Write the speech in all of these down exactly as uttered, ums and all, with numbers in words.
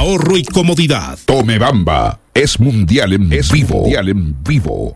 ahorro y comodidad. Tome Bamba es mundial en es vivo. Mundial en vivo.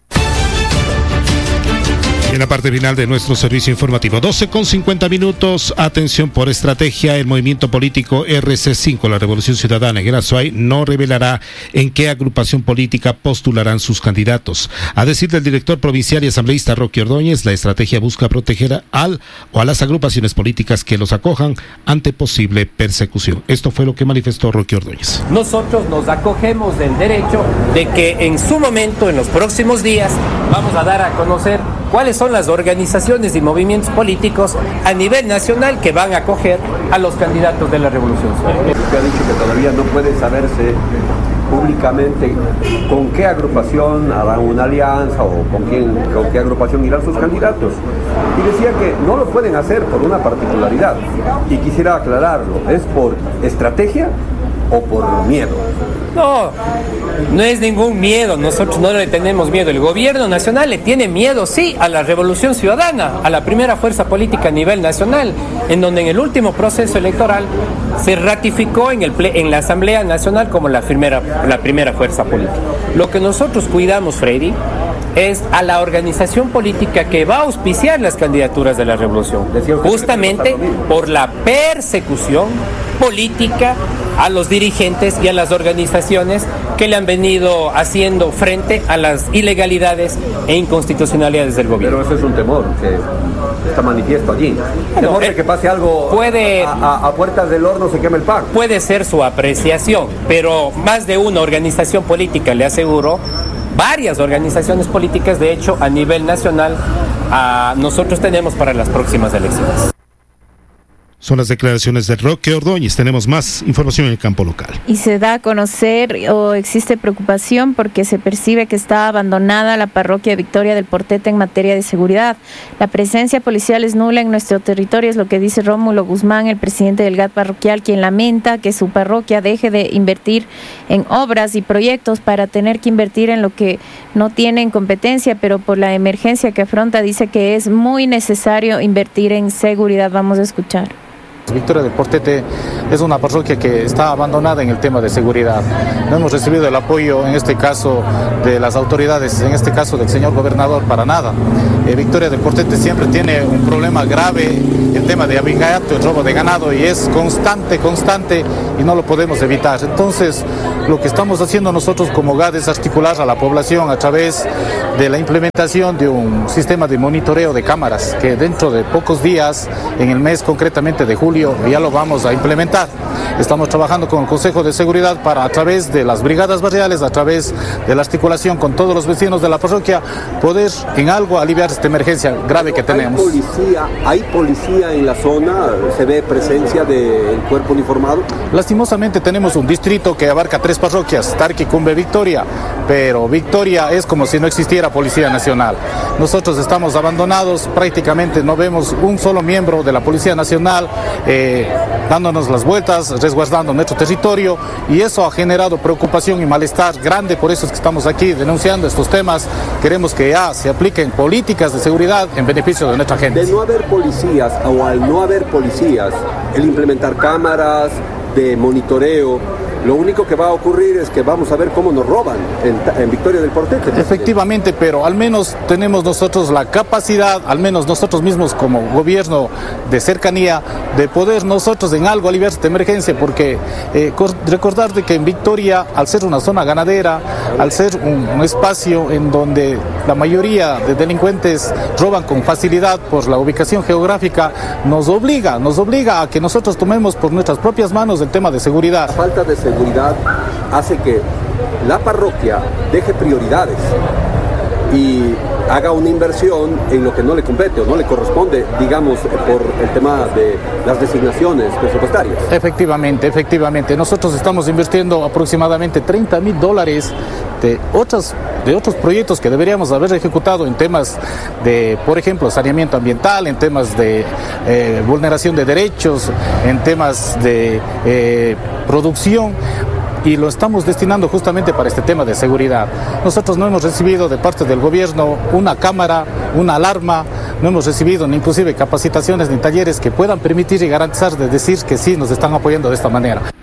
En la parte final de nuestro servicio informativo, doce con cincuenta minutos, atención por estrategia, el movimiento político R C cinco, la Revolución Ciudadana en el Azuay, no revelará en qué agrupación política postularán sus candidatos. A decir del director provincial y asambleísta Roque Ordóñez, la estrategia busca proteger al o a las agrupaciones políticas que los acojan ante posible persecución. Esto fue lo que manifestó Roque Ordóñez. Nosotros nos acogemos del derecho de que en su momento, en los próximos días, vamos a dar a conocer cuáles son las organizaciones y movimientos políticos a nivel nacional que van a acoger a los candidatos de la Revolución. Usted ha dicho que todavía no puede saberse públicamente con qué agrupación harán una alianza o con quién, con qué agrupación irán sus candidatos. Y decía que no lo pueden hacer por una particularidad. Y quisiera aclararlo, ¿es por estrategia o por miedo? No, no es ningún miedo, nosotros no le tenemos miedo. El gobierno nacional le tiene miedo, sí, a la Revolución Ciudadana, a la primera fuerza política a nivel nacional, en donde en el último proceso electoral se ratificó en, el ple, en la Asamblea Nacional como la primera, la primera fuerza política. Lo que nosotros cuidamos, Freddy, es a la organización política que va a auspiciar las candidaturas de la Revolución, justamente por la persecución política a los dirigentes y a las organizaciones que le han venido haciendo frente a las ilegalidades e inconstitucionalidades del gobierno. Pero ese es un temor que está manifiesto allí. Bueno, temor de que pase algo puede, a, a, a puertas del horno se queme el pan. Puede ser su apreciación, pero más de una organización política, le aseguro, varias organizaciones políticas, de hecho, a nivel nacional, a, nosotros tenemos para las próximas elecciones. Son las declaraciones de Roque Ordóñez. Tenemos más información en el campo local. Y se da a conocer o existe preocupación porque se percibe que está abandonada la parroquia Victoria del Portete en materia de seguridad. La presencia policial es nula en nuestro territorio, es lo que dice Rómulo Guzmán, el presidente del G A T parroquial, quien lamenta que su parroquia deje de invertir en obras y proyectos para tener que invertir en lo que no tienen competencia, pero por la emergencia que afronta dice que es muy necesario invertir en seguridad. Vamos a escuchar. Victoria del Portete es una parroquia que está abandonada en el tema de seguridad. No hemos recibido el apoyo, en este caso, de las autoridades, en este caso del señor gobernador, para nada. Eh, Victoria del Portete siempre tiene un problema grave, el tema de abigato, el robo de ganado, y es constante, constante, y no lo podemos evitar. Entonces, lo que estamos haciendo nosotros como G A D es articular a la población a través de la implementación de un sistema de monitoreo de cámaras, que dentro de pocos días, en el mes concretamente de julio, ya lo vamos a implementar. Estamos trabajando con el Consejo de Seguridad para, a través de las brigadas barriales, a través de la articulación con todos los vecinos de la parroquia, poder en algo aliviar esta emergencia grave que tenemos. ¿Hay policía, hay policía en la zona? ¿Se ve presencia del cuerpo uniformado? Lastimosamente tenemos un distrito que abarca tres parroquias, Tarqui, Cumbe, Victoria, pero Victoria es como si no existiera Policía Nacional. Nosotros estamos abandonados, prácticamente no vemos un solo miembro de la Policía Nacional eh, dándonos las vueltas, resguardando nuestro territorio, y eso ha generado preocupación y malestar grande. Por eso es que estamos aquí denunciando estos temas. Queremos que ya se apliquen políticas de seguridad en beneficio de nuestra gente. De no haber policías, o al no haber policías, el implementar cámaras de monitoreo, lo único que va a ocurrir es que vamos a ver cómo nos roban en, en Victoria del Portete. Efectivamente, pero al menos tenemos nosotros la capacidad, al menos nosotros mismos como gobierno de cercanía, de poder nosotros en algo aliviar esta emergencia, porque eh, recordar de que en Victoria, al ser una zona ganadera, al ser un, un espacio en donde la mayoría de delincuentes roban con facilidad por la ubicación geográfica, nos obliga, nos obliga a que nosotros tomemos por nuestras propias manos el tema de seguridad. La falta de seguridad hace que la parroquia deje prioridades y haga una inversión en lo que no le compete o no le corresponde, digamos, por el tema de las designaciones presupuestarias. Efectivamente, efectivamente. Nosotros estamos invirtiendo aproximadamente treinta mil dólares de otros, de otros proyectos que deberíamos haber ejecutado en temas de, por ejemplo, saneamiento ambiental, en temas de eh, vulneración de derechos, en temas de eh, producción, y lo estamos destinando justamente para este tema de seguridad. Nosotros no hemos recibido de parte del gobierno una cámara, una alarma, no hemos recibido ni inclusive capacitaciones ni talleres que puedan permitir y garantizar de decir que sí nos están apoyando de esta manera.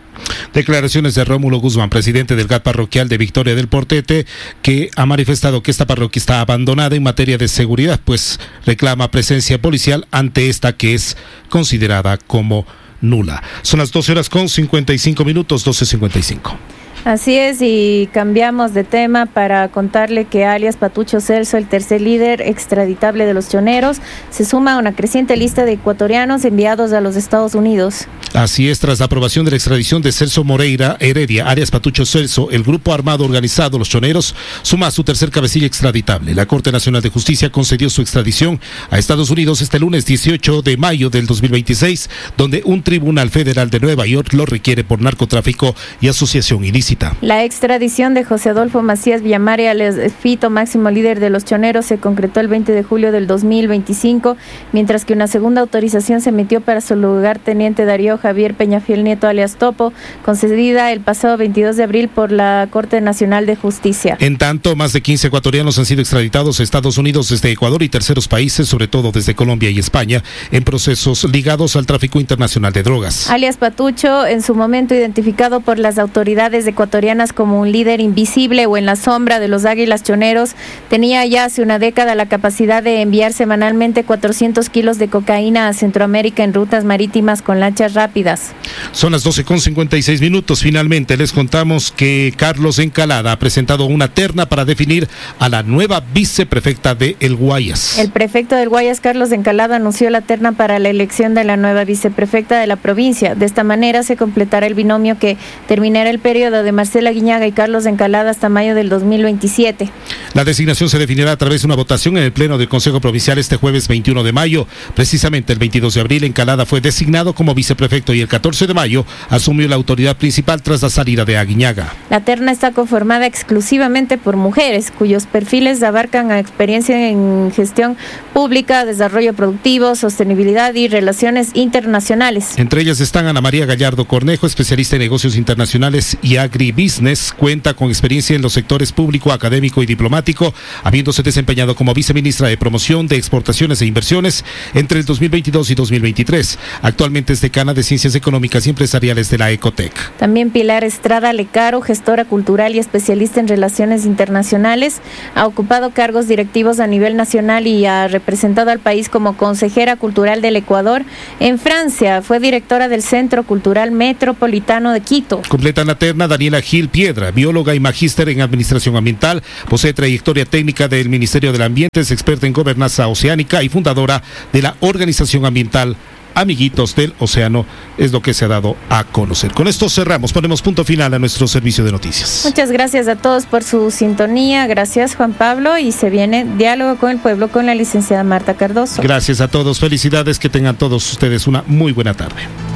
Declaraciones de Rómulo Guzmán, presidente del G A T parroquial de Victoria del Portete, que ha manifestado que esta parroquia está abandonada en materia de seguridad, pues reclama presencia policial ante esta que es considerada como nula. Son las doce horas con cincuenta y cinco minutos, doce cincuenta y cinco. Así es, y cambiamos de tema para contarle que alias Patucho Celso, el tercer líder extraditable de los choneros, se suma a una creciente lista de ecuatorianos enviados a los Estados Unidos. Así es, tras la aprobación de la extradición de Celso Moreira Heredia, alias Patucho Celso, el grupo armado organizado Los Choneros suma a su tercer cabecilla extraditable. La Corte Nacional de Justicia concedió su extradición a Estados Unidos este lunes dieciocho de mayo del dos mil veintiséis, donde un tribunal federal de Nueva York lo requiere por narcotráfico y asociación ilícita. La extradición de José Adolfo Macías Villamari, alias Fito, máximo líder de los Choneros, se concretó el veinte de julio del dos mil veinticinco, mientras que una segunda autorización se emitió para su lugarteniente Darío Javier Peñafiel Nieto, alias Topo, concedida el pasado veintidós de abril por la Corte Nacional de Justicia. En tanto, más de quince ecuatorianos han sido extraditados a Estados Unidos desde Ecuador y terceros países, sobre todo desde Colombia y España, en procesos ligados al tráfico internacional de drogas. Alias Patucho, en su momento identificado por las autoridades de ecuatorianas como un líder invisible o en la sombra de los águilas choneros, tenía ya hace una década la capacidad de enviar semanalmente cuatrocientos kilos de cocaína a Centroamérica en rutas marítimas con lanchas rápidas. Son las doce con cincuenta y seis minutos. Finalmente les contamos que Carlos Encalada ha presentado una terna para definir a la nueva viceprefecta de El Guayas. El prefecto del Guayas, Carlos Encalada, anunció la terna para la elección de la nueva viceprefecta de la provincia. De esta manera se completará el binomio que terminará el periodo de Marcela Guiñaga y Carlos Encalada hasta mayo del dos mil veintisiete. La designación se definirá a través de una votación en el Pleno del Consejo Provincial este jueves veintiuno de mayo. Precisamente el veintidós de abril, Encalada fue designado como viceprefecto y el catorce de mayo asumió la autoridad principal tras la salida de Aguiñaga. La terna está conformada exclusivamente por mujeres, cuyos perfiles abarcan a experiencia en gestión pública, desarrollo productivo, sostenibilidad y relaciones internacionales. Entre ellas están Ana María Gallardo Cornejo, especialista en negocios internacionales y agribusiness, cuenta con experiencia en los sectores público, académico y diplomático, habiéndose desempeñado como viceministra de Promoción de Exportaciones e Inversiones entre el dos mil veintidós y dos mil veintitrés. Actualmente es decana de Ciencias Económicas y Empresariales de la Ecotec. También Pilar Estrada Lecaro, gestora cultural y especialista en relaciones internacionales, ha ocupado cargos directivos a nivel nacional y ha representado al país como consejera cultural del Ecuador en Francia. Fue directora del Centro Cultural Metropolitano de Quito. Completan la terna Daniela Gil Piedra, bióloga y magíster en Administración Ambiental, posee trayectoria técnica del Ministerio del Ambiente, es experta en gobernanza oceánica y fundadora de la organización ambiental Amiguitos del Océano, es lo que se ha dado a conocer. Con esto cerramos, ponemos punto final a nuestro servicio de noticias. Muchas gracias a todos por su sintonía, gracias Juan Pablo, y se viene Diálogo con el Pueblo con la licenciada Marta Cardoso. Gracias a todos, felicidades, que tengan todos ustedes una muy buena tarde.